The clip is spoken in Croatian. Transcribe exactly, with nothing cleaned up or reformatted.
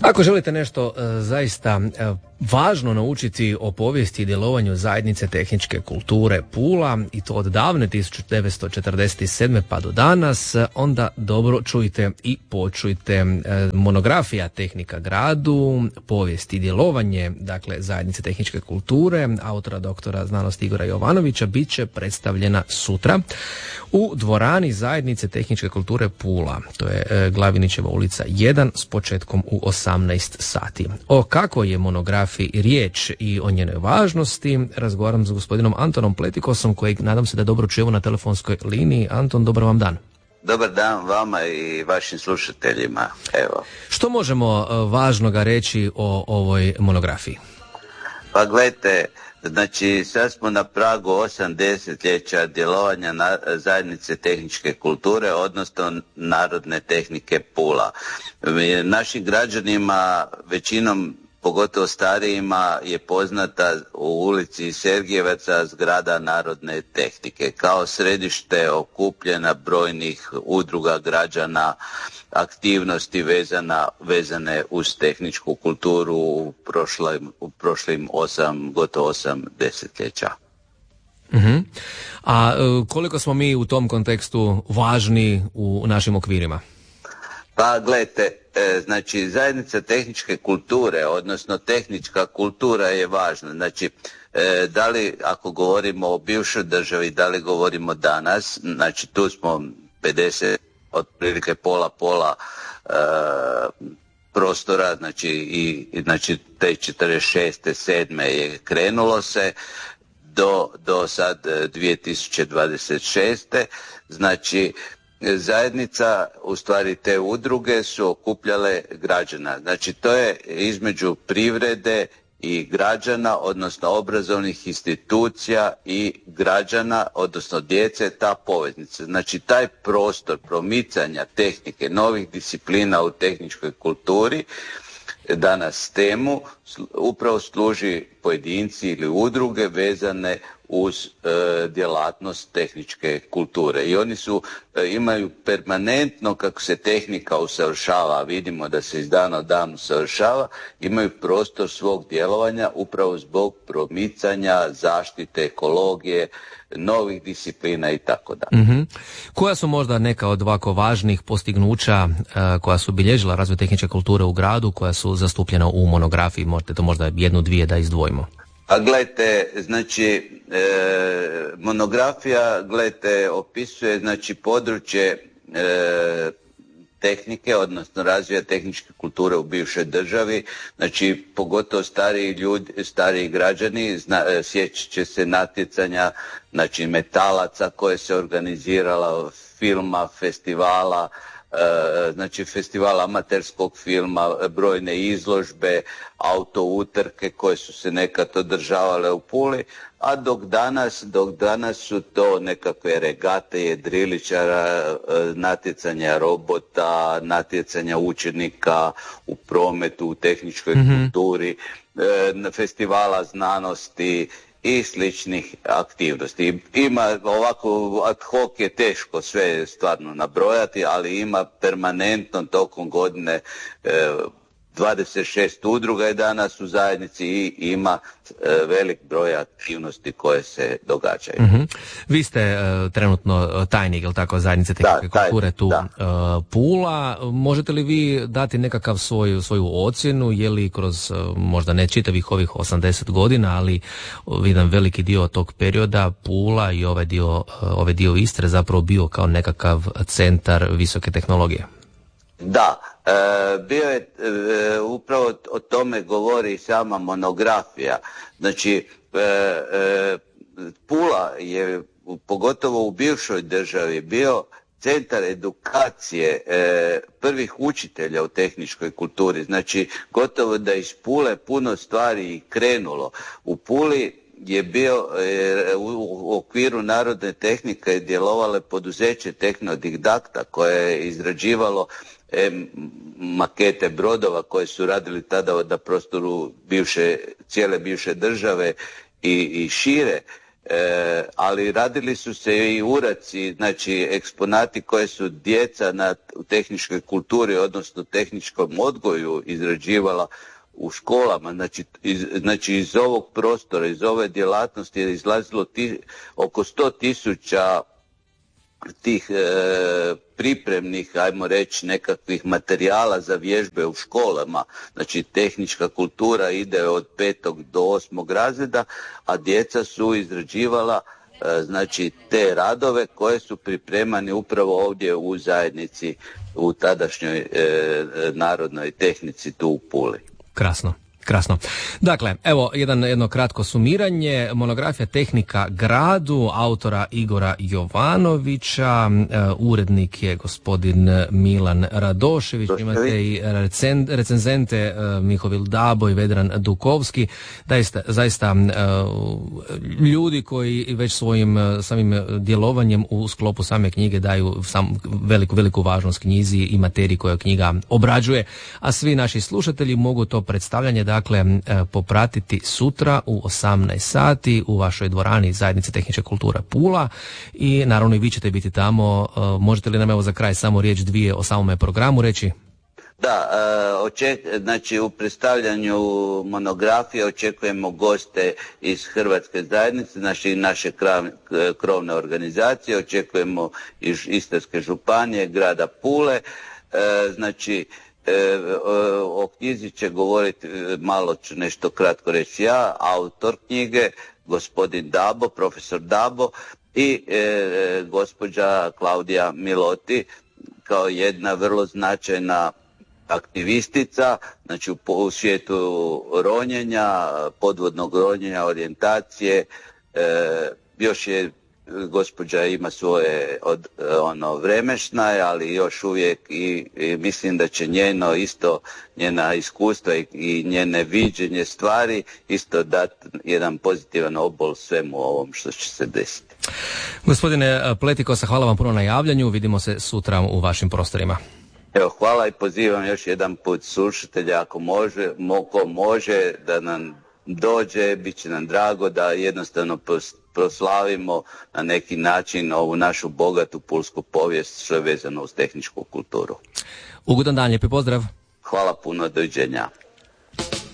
Ako želite nešto e, zaista e, važno naučiti o povijesti i djelovanju zajednice tehničke kulture Pula, i to od davne tisuću devetsto četrdeset sedme pa do danas, onda dobro čujte i počujte. E, monografija Tehnika gradu, povijest i djelovanje, dakle, zajednice tehničke kulture, autora doktora znanosti Igora Jovanovića, bit će predstavljena sutra u dvorani zajednice tehničke kulture Pula. To je e, Glavinićeva ulica jedan s početkom u osamnaest sati. O kakvoj je monografiji riječ i o njenoj važnosti razgovaram s gospodinom Antonom Pletikosom, kojeg nadam se da dobro čujemo na telefonskoj liniji. Anton, dobar vam dan. Dobar dan vama i vašim slušateljima. Evo. Što možemo važnoga reći o ovoj monografiji? Pa gledajte, znači sad smo na pragu osam desetljeća djelovanja na zajednice tehničke kulture, odnosno Narodne tehnike Pula. Našim građanima, većinom pogotovo starijima, je poznata u ulici Sergijevaca zgrada Narodne tehnike kao središte okupljena brojnih udruga građana, aktivnosti vezana, vezane uz tehničku kulturu u, prošlim, u prošlim osam, gotovo osam desetljeća. Uh-huh. A koliko smo mi u tom kontekstu važni u našim okvirima? Pa gledajte, znači zajednica tehničke kulture, odnosno tehnička kultura je važna. Znači, da li ako govorimo o bivšoj državi, da li govorimo danas, znači tu smo pedeset, otprilike pola pola e, prostora, znači i znači te četrdeset šeste sedme je krenulo se do, do sad dvije tisuće dvadeset šeste. Znači zajednica, u stvari te udruge su okupljale građana. Znači to je između privrede i građana, odnosno obrazovnih institucija i građana, odnosno djece, ta poveznica. Znači taj prostor promicanja tehnike, novih disciplina u tehničkoj kulturi, danas temu, upravo služi pojedinci ili udruge vezane uz e, djelatnost tehničke kulture. I oni su, e, imaju permanentno, kako se tehnika usavršava, vidimo da se iz dana u dan usavršava, imaju prostor svog djelovanja upravo zbog promicanja, zaštite, ekologije, novih disciplina i tako dalje. Mm-hmm. Koja su možda neka od ovako važnih postignuća uh, koja su bilježila razvoj tehničke kulture u gradu, koja su zastupljena u monografiji? Možete to možda jednu, dvije da izdvojimo. A gledajte, znači e, monografija, gledajte, opisuje znači područje e, tehnike, odnosno razvoja tehničke kulture u bivšoj državi. Znači pogotovo stariji ljudi, stariji građani zna, sjećat će se natjecanja, znači metalaca koje se organizirala, filma, festivala, znači festival amaterskog filma, brojne izložbe, autoutrke koje su se nekad održavale u Puli, a dok danas, dok danas su to nekakve regate jedriličara, natjecanja robota, natjecanja učenika u prometu, u tehničkoj mm-hmm. kulturi, festivala znanosti i sličnih aktivnosti. Ima ovako ad hoc je teško sve stvarno nabrojati, ali ima permanentno tokom godine e, dvadeset šest udruga je danas u zajednici i ima e, velik broj aktivnosti koje se događaju. Mm-hmm. Vi ste e, trenutno tajnik, je li tako, zajednice tehničke da, kulture tu e, Pula. Možete li vi dati nekakav svoj, svoju ocjenu, je li kroz e, možda ne čitavih ovih osamdeset godina, ali jedan veliki dio tog perioda Pula i ovaj dio, e, ovaj dio Istre zapravo bio kao nekakav centar visoke tehnologije? Da, e, bio je, e, upravo o tome govori sama monografija. Znači, e, e, Pula je, pogotovo u bivšoj državi, bio centar edukacije e, prvih učitelja u tehničkoj kulturi. Znači, gotovo da iz Pule puno stvari i krenulo. U Puli je bio e, u, u okviru Narodne tehnike je djelovalo poduzeće Tehnodidakta koje je izrađivalo e, makete brodova koje su radili tada na prostoru bivše, cijele bivše države i, i šire. E, ali radili su se i uraci, znači eksponati koje su djeca na tehničkoj kulturi, odnosno tehničkom odgoju izrađivala u školama. Znači iz, znači iz ovog prostora, iz ove djelatnosti je izlazilo ti, oko sto tisuća tih e, pripremnih, ajmo reći, nekakvih materijala za vježbe u školama. Znači tehnička kultura ide od petog do osmog razreda, a djeca su izrađivala e, znači te radove koje su pripremani upravo ovdje u zajednici, u tadašnjoj e, narodnoj tehnici tu u Puli. Krasno. Krasno. Dakle, evo jedan, jedno kratko sumiranje. Monografija Tehnika gradu, autora Igora Jovanovića, urednik je gospodin Milan Radošević, imate i recen, recenzente Mihovil Dabo i Vedran Dukovski. Zaista, zaista ljudi koji već svojim samim djelovanjem u sklopu same knjige daju sam veliku, veliku važnost knjizi i materiji koju knjiga obrađuje, a svi naši slušatelji mogu to predstavljanje da dakle popratiti sutra u osamnaest sati u vašoj dvorani Zajednice tehničke kulture Pula i naravno i vi ćete biti tamo. Možete li nam evo za kraj samo riječ dvije o samome programu reći? Da, oček, znači u predstavljanju monografije očekujemo goste iz Hrvatske zajednice, znači naše krovne organizacije, očekujemo iz Istarske županije, grada Pule, znači o knjizi će govoriti, malo ću nešto kratko reći ja, autor knjige, gospodin Dabo, profesor Dabo i e, gospođa Klaudija Miloti kao jedna vrlo značajna aktivistica, znači u, u svijetu ronjenja, podvodnog ronjenja, orijentacije, e, još je gospođa ima svoje od, ono vremešna, ali još uvijek i, i mislim da će njeno isto, njena iskustva i, i njene viđenje stvari isto dati jedan pozitivan obol svemu ovom što će se desiti. Gospodine Pletikosa, hvala vam puno na javljanju, vidimo se sutra u vašim prostorima. Evo, hvala i pozivam još jedan put slušatelja, ako može, ko može da nam dođe, bit će nam drago da jednostavno proslavimo na neki način ovu našu bogatu pulsku povijest što je vezano uz tehničku kulturu. Ugodan dan, lijepi pozdrav. Hvala puno, doviđenja.